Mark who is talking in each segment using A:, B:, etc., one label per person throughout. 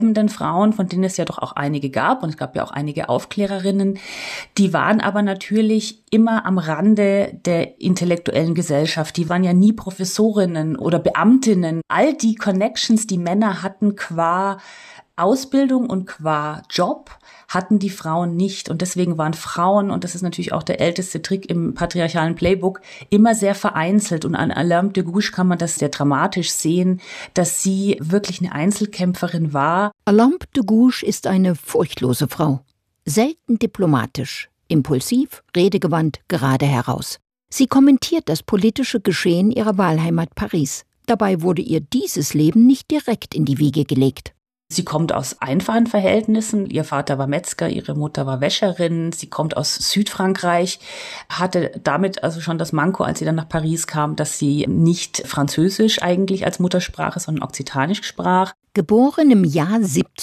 A: Frauen, von denen es ja doch auch einige gab, und es gab ja auch einige Aufklärerinnen, die waren aber natürlich immer am Rande der intellektuellen Gesellschaft. Die waren ja nie Professorinnen oder Beamtinnen. All die Connections, die Männer hatten qua Ausbildung und qua Job, hatten die Frauen nicht. Und deswegen waren Frauen, und das ist natürlich auch der älteste Trick im patriarchalen Playbook, immer sehr vereinzelt. Und an Olympe de Gouges kann man das sehr dramatisch sehen, dass sie wirklich eine Einzelkämpferin war.
B: Olympe de Gouges ist eine furchtlose Frau. Selten diplomatisch, impulsiv, redegewandt, gerade heraus. Sie kommentiert das politische Geschehen ihrer Wahlheimat Paris. Dabei wurde ihr dieses Leben nicht direkt in die Wiege gelegt.
A: Sie kommt aus einfachen Verhältnissen. Ihr Vater war Metzger, ihre Mutter war Wäscherin. Sie kommt aus Südfrankreich, hatte damit also schon das Manko, als sie dann nach Paris kam, dass sie nicht Französisch eigentlich als Muttersprache, sondern Okzitanisch sprach.
B: Geboren im Jahr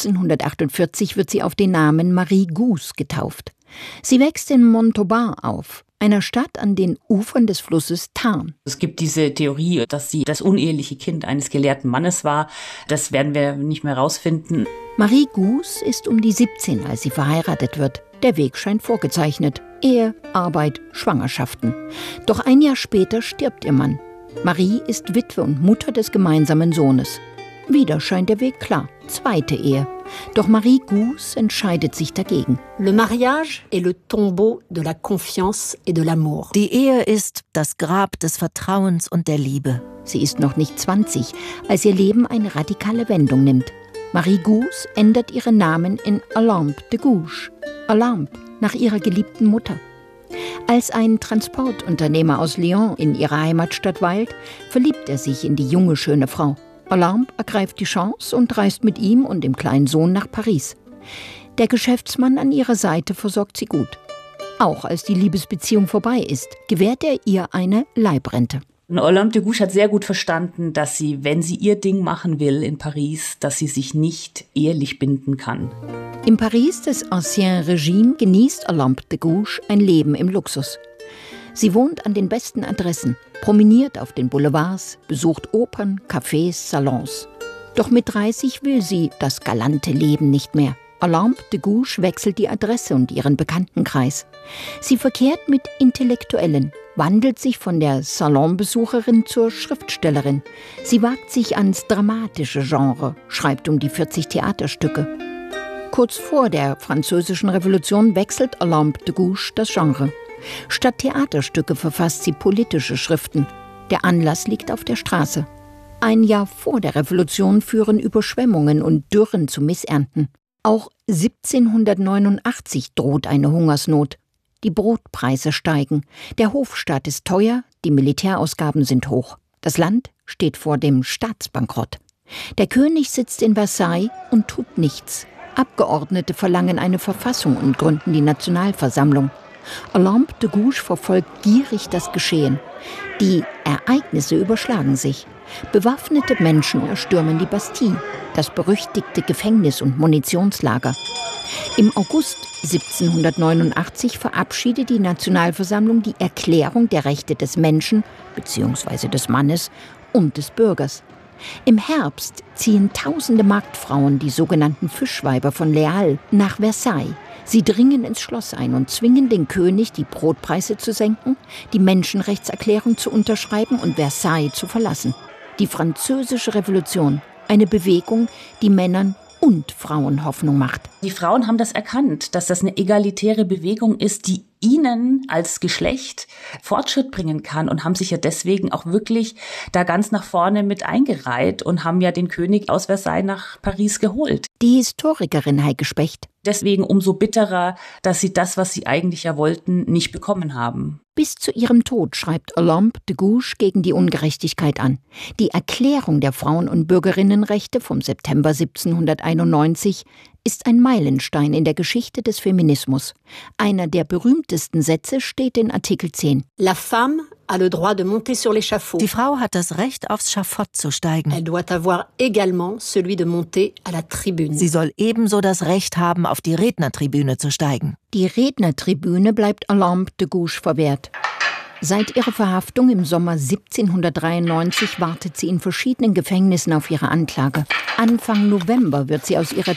B: 1748 wird sie auf den Namen Marie Gouges getauft. Sie wächst in Montauban auf, einer Stadt an den Ufern des Flusses Tarn.
A: Es gibt diese Theorie, dass sie das uneheliche Kind eines gelehrten Mannes war. Das werden wir nicht mehr rausfinden.
B: Marie Gouges ist um die 17, als sie verheiratet wird. Der Weg scheint vorgezeichnet. Ehe, Arbeit, Schwangerschaften. Doch ein Jahr später stirbt ihr Mann. Marie ist Witwe und Mutter des gemeinsamen Sohnes. Wieder scheint der Weg klar. Zweite Ehe. Doch Marie Gouges entscheidet sich dagegen.
C: Le mariage est le tombeau de la confiance et de l'amour.
D: Die Ehe ist das Grab des Vertrauens und der Liebe.
B: Sie ist noch nicht 20, als ihr Leben eine radikale Wendung nimmt. Marie Gouges ändert ihren Namen in Olympe de Gouges. Olympe, nach ihrer geliebten Mutter. Als ein Transportunternehmer aus Lyon in ihrer Heimatstadt weilt, verliebt er sich in die junge, schöne Frau. Olympe ergreift die Chance und reist mit ihm und dem kleinen Sohn nach Paris. Der Geschäftsmann an ihrer Seite versorgt sie gut. Auch als die Liebesbeziehung vorbei ist, gewährt er ihr eine Leibrente.
A: Olympe de Gouges hat sehr gut verstanden, dass sie, wenn sie ihr Ding machen will in Paris, dass sie sich nicht ehelich binden kann.
B: Im Paris des Ancien Regime genießt Olympe de Gouges ein Leben im Luxus. Sie wohnt an den besten Adressen, promeniert auf den Boulevards, besucht Opern, Cafés, Salons. Doch mit 30 will sie das galante Leben nicht mehr. Olympe de Gouges wechselt die Adresse und ihren Bekanntenkreis. Sie verkehrt mit Intellektuellen, wandelt sich von der Salonbesucherin zur Schriftstellerin. Sie wagt sich ans dramatische Genre, schreibt um die 40 Theaterstücke. Kurz vor der Französischen Revolution wechselt Olympe de Gouges das Genre. Statt Theaterstücke verfasst sie politische Schriften. Der Anlass liegt auf der Straße. Ein Jahr vor der Revolution führen Überschwemmungen und Dürren zu Missernten. Auch 1789 droht eine Hungersnot. Die Brotpreise steigen. Der Hofstaat ist teuer, die Militärausgaben sind hoch. Das Land steht vor dem Staatsbankrott. Der König sitzt in Versailles und tut nichts. Abgeordnete verlangen eine Verfassung und gründen die Nationalversammlung. Olympe de Gouges verfolgt gierig das Geschehen. Die Ereignisse überschlagen sich. Bewaffnete Menschen erstürmen die Bastille, das berüchtigte Gefängnis und Munitionslager. Im August 1789 verabschiedet die Nationalversammlung die Erklärung der Rechte des Menschen bzw. des Mannes und des Bürgers. Im Herbst ziehen tausende Marktfrauen, die sogenannten Fischweiber von Les Halles, nach Versailles. Sie dringen ins Schloss ein und zwingen den König, die Brotpreise zu senken, die Menschenrechtserklärung zu unterschreiben und Versailles zu verlassen. Die Französische Revolution, eine Bewegung, die Männern und Frauen Hoffnung macht.
A: Die Frauen haben das erkannt, dass das eine egalitäre Bewegung ist, die ihnen als Geschlecht Fortschritt bringen kann, und haben sich ja deswegen auch wirklich da ganz nach vorne mit eingereiht und haben ja den König aus Versailles nach Paris geholt.
B: Die Historikerin Heike Specht.
A: Deswegen umso bitterer, dass sie das, was sie eigentlich ja wollten, nicht bekommen haben.
B: Bis zu ihrem Tod schreibt Olympe de Gouges gegen die Ungerechtigkeit an. Die Erklärung der Frauen- und Bürgerinnenrechte vom September 1791 ist ein Meilenstein in der Geschichte des Feminismus. Einer der berühmtesten Sätze steht in Artikel 10.
C: La femme a le droit de monter sur l'échafaud.
D: Die Frau hat das Recht, aufs Schafott zu steigen.
C: Elle doit avoir également celui de monter à la tribune.
D: Sie soll ebenso das Recht haben, auf die Rednertribüne zu steigen.
B: Die Rednertribüne bleibt Olympe de Gouges verwehrt. Seit ihrer Verhaftung im Sommer 1793 wartet sie in verschiedenen Gefängnissen auf ihre Anklage. Anfang November wird sie aus ihrer